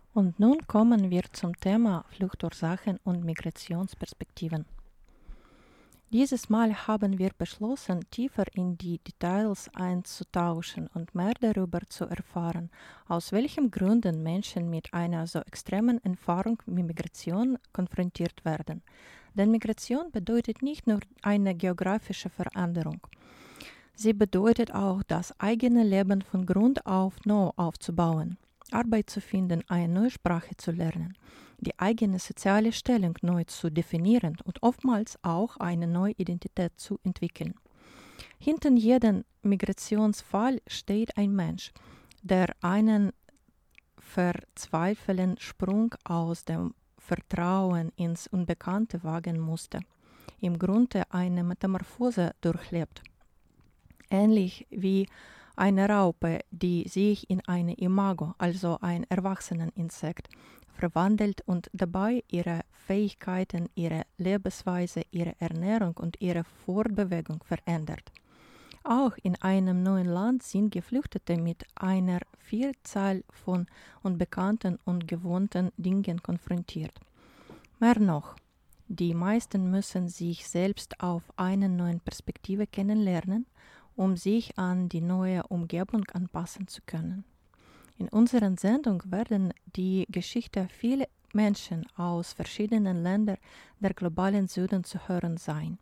Und nun kommen wir zum Thema Fluchtursachen und Migrationsperspektiven. Dieses Mal haben wir beschlossen, tiefer in die Details einzutauchen und mehr darüber zu erfahren, aus welchen Gründen Menschen mit einer so extremen Erfahrung mit Migration konfrontiert werden. Denn Migration bedeutet nicht nur eine geografische Veränderung. Sie bedeutet auch, das eigene Leben von Grund auf neu aufzubauen, Arbeit zu finden, eine neue Sprache zu lernen, die eigene soziale Stellung neu zu definieren und oftmals auch eine neue Identität zu entwickeln. Hinter jedem Migrationsfall steht ein Mensch, der einen verzweifelnden Sprung aus dem Vertrauen ins Unbekannte wagen musste, im Grunde eine Metamorphose durchlebt. Ähnlich wie eine Raupe, die sich in eine Imago, also ein Erwachseneninsekt, verwandelt und dabei ihre Fähigkeiten, ihre Lebensweise, ihre Ernährung und ihre Fortbewegung verändert. Auch in einem neuen Land sind Geflüchtete mit einer Vielzahl von unbekannten und gewohnten Dingen konfrontiert. Mehr noch, die meisten müssen sich selbst auf eine neue Perspektive kennenlernen, um sich an die neue Umgebung anpassen zu können. In unserer Sendung werden die Geschichte vieler Menschen aus verschiedenen Ländern der globalen Süden zu hören sein.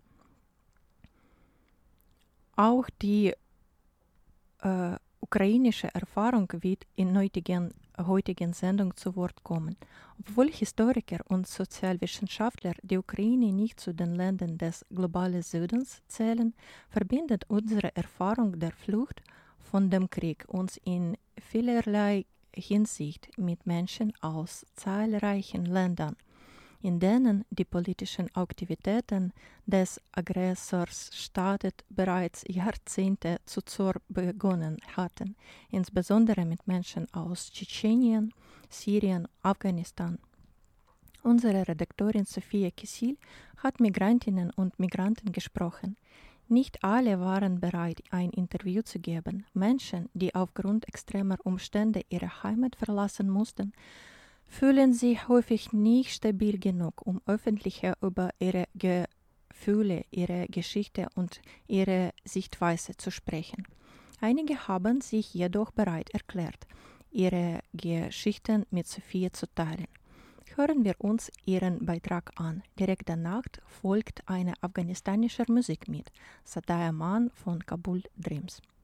Auch die ukrainische Erfahrung wird in heutigen Sendung zu Wort kommen. Obwohl Historiker und Sozialwissenschaftler die Ukraine nicht zu den Ländern des globalen Südens zählen, verbindet unsere Erfahrung der Flucht von dem Krieg uns in vielerlei Hinsicht mit Menschen aus zahlreichen Ländern, in denen die politischen Aktivitäten des Aggressorstaates bereits Jahrzehnte zuvor begonnen hatten, insbesondere mit Menschen aus Tschetschenien, Syrien, Afghanistan. Unsere Redaktorin Sophia Kisil hat Migrantinnen und Migranten gesprochen. Nicht alle waren bereit, ein Interview zu geben. Menschen, die aufgrund extremer Umstände ihre Heimat verlassen mussten, fühlen sich häufig nicht stabil genug, um öffentlich über ihre Gefühle, ihre Geschichte und ihre Sichtweise zu sprechen. Einige haben sich jedoch bereit erklärt, ihre Geschichten mit Sophia zu teilen. Hören wir uns ihren Beitrag an. Direkt danach folgt eine afghanistische Musik mit Sadaya Man von Kabul Dreams.